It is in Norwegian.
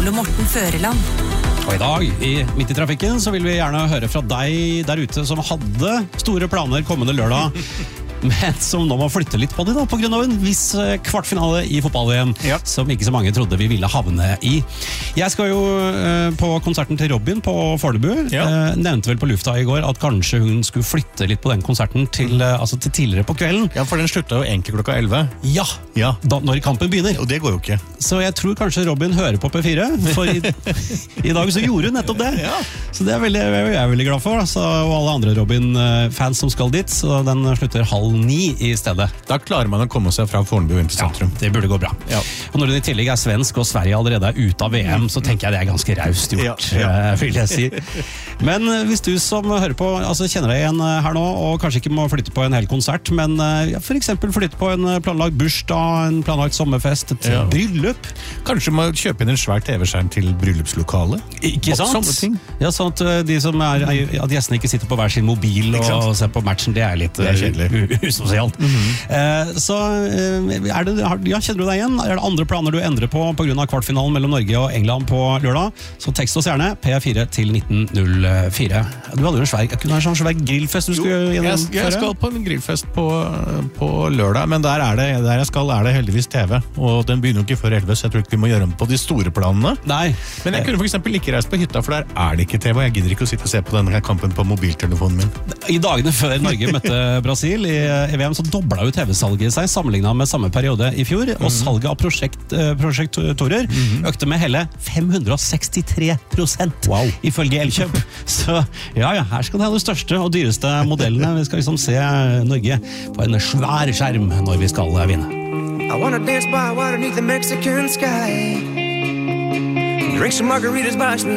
Ole Morten Føreland. Og i dag, midt i trafikken, så vil vi gjerne høre fra deg der ute som hadde store planer kommende lørdag, men som nå må flytte litt på det da, på grunn av en viss kvartfinale i fotball-VM, som ikke så mange trodde vi ville havne i. Jeg skal jo på konserten til Robin på Fornebu, nevnte vel på lufta i går at kanskje hun skulle flytte litt på den konserten til tidligere på kvelden. Ja, for den slutta jo egentlig klokka 11. Ja. Når kampen begynner. Og det går jo ikke. Så jeg tror kanskje Robin hører på P4, for i dag så gjorde hun nettopp det. Så det er jeg veldig glad for, altså, og alle andre Robin-fans som skal dit, så den slutter 8:30 i stedet. Da klarer man å komme seg fra Fornebu inn til sentrum. Det burde gå bra. Og når den i tillegg er svensk, og Sverige allerede er ute av VM, så tenker jeg det er ganske raust gjort, vil jeg si. Men hvis du som hører på, altså kjenner deg igjen her nå, og kanskje ikke må flytte på en hel konsert, men for eksempel flytte på en planlagt bursdag, en planlagt sommerfest, et bryllup. Kanskje må kjøpe inn en svær TV-skjerm til bryllupslokalet. Ikke sant? Sånne ting. Ja, sånn at at gjestene ikke sitter på hver sin mobil og ser på matchen, det er litt usosialt. Så kjenner du deg igjen? Er det andre planer du endrer på grunn av kvartfinalen mellom Norge og England på lørdag? Så tekst oss gjerne P4 til 1904. Du hadde jo en svær grillfest du skulle gjennomføre? Jeg skal på en grillfest på lørdag, men der jeg skal er det heldigvis TV, og den begynner jo ikke før 11, så jeg tror ikke vi må gjøre om på de store planene. Nei. Men jeg kunne for eksempel ikke reist på hytta, for der er det ikke TV, og jeg gidder ikke å sitte og se på denne kampen på mobiltelefonen min. I dagene før Norge møtte Brasil i VM, så dobla jo TV-salget seg sammenlignet med samme periode i fjor, og salget av prosjektorer økte med hele 563%, ifølge Elkjøp. Så her skal det ha de største og dyreste modellene. Vi skal liksom se Norge på en svær skjerm når vi skal vinne. I wanna dance by water beneath the Mexican sky. Drink some margaritas by